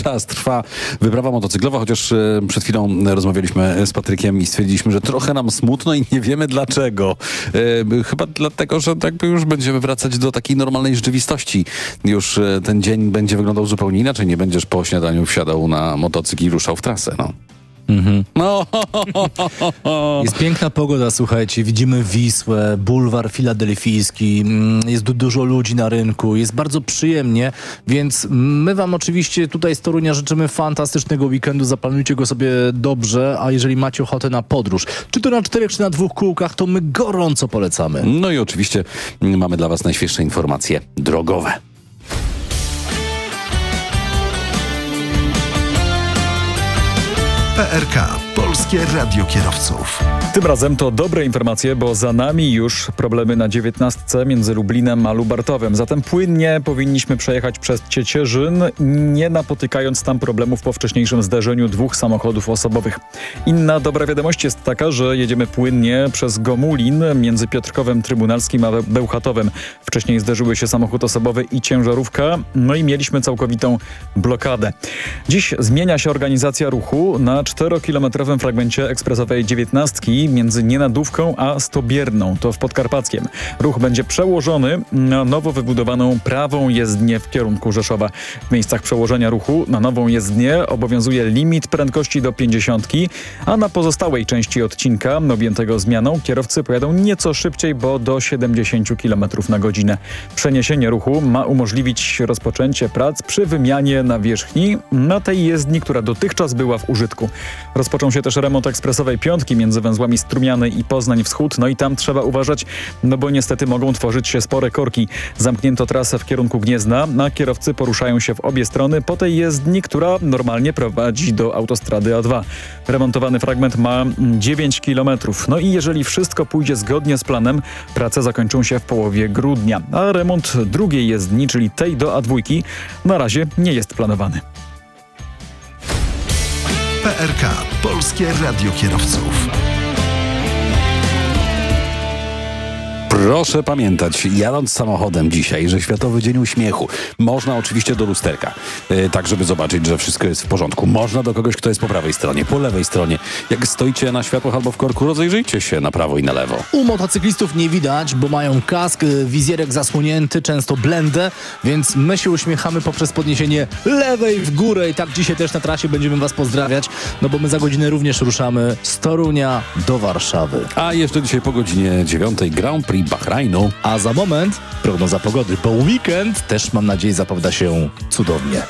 czas trwa wyprawa motocyklowa, chociaż przed chwilą rozmawialiśmy z Patrykiem i stwierdziliśmy, że trochę nam smutno i nie wiemy dlaczego. Chyba dlatego, że jakby już będziemy wracać do takiej normalnej rzeczywistości. Już ten dzień będzie wyglądał zupełnie inaczej. Nie będziesz po śniadaniu wsiadał na motocykl i ruszał w trasę, no. No. Jest piękna pogoda, słuchajcie, widzimy Wisłę, bulwar filadelfijski, jest dużo ludzi na rynku, jest bardzo przyjemnie, więc my wam oczywiście tutaj z Torunia życzymy fantastycznego weekendu, zaplanujcie go sobie dobrze, a jeżeli macie ochotę na podróż, czy to na 4, czy na 2 kółkach, to my gorąco polecamy. No i oczywiście mamy dla was najświeższe informacje drogowe. PRK, Polskie Radio Kierowców. Tym razem to dobre informacje, bo za nami już problemy na 19 między Lublinem a Lubartowem. Zatem płynnie powinniśmy przejechać przez Ciecierzyn, nie napotykając tam problemów po wcześniejszym zderzeniu 2 samochodów osobowych. Inna dobra wiadomość jest taka, że jedziemy płynnie przez Gomulin między Piotrkowem Trybunalskim a Bełchatowem. Wcześniej zderzyły się samochód osobowy i ciężarówka, no i mieliśmy całkowitą blokadę. Dziś zmienia się organizacja ruchu na 4-kilometrowym fragmencie ekspresowej 19 między Nienadówką a Stobierną, to w Podkarpackiem. Ruch będzie przełożony na nowo wybudowaną prawą jezdnię w kierunku Rzeszowa. W miejscach przełożenia ruchu na nową jezdnię obowiązuje limit prędkości do 50, a na pozostałej części odcinka objętego zmianą kierowcy pojadą nieco szybciej, bo do 70 km na godzinę. Przeniesienie ruchu ma umożliwić rozpoczęcie prac przy wymianie nawierzchni na tej jezdni, która dotychczas była w użytku. Rozpoczął się też remont ekspresowej 5 między węzłami Strumiany i Poznań Wschód, no i tam trzeba uważać, no bo niestety mogą tworzyć się spore korki. Zamknięto trasę w kierunku Gniezna, a kierowcy poruszają się w obie strony po tej jezdni, która normalnie prowadzi do autostrady A2. Remontowany fragment ma 9 km. No i jeżeli wszystko pójdzie zgodnie z planem, prace zakończą się w połowie grudnia, a remont drugiej jezdni, czyli tej do A2, na razie nie jest planowany. PRK, Polskie Radio Kierowców. Proszę pamiętać, jadąc samochodem dzisiaj, że Światowy Dzień Uśmiechu. Można oczywiście do lusterka, tak żeby zobaczyć, że wszystko jest w porządku. Można do kogoś, kto jest po prawej stronie, po lewej stronie. Jak stoicie na światłach albo w korku, rozejrzyjcie się na prawo i na lewo. U motocyklistów nie widać, bo mają kask, wizjerek zasłonięty, często blendę, więc my się uśmiechamy poprzez podniesienie lewej w górę i tak dzisiaj też na trasie będziemy was pozdrawiać, no bo my za godzinę również ruszamy z Torunia do Warszawy. A jeszcze dzisiaj po godzinie 9 Grand Prix Bahrajnu. A za moment prognoza pogody, bo weekend też mam nadzieję zapowiada się cudownie.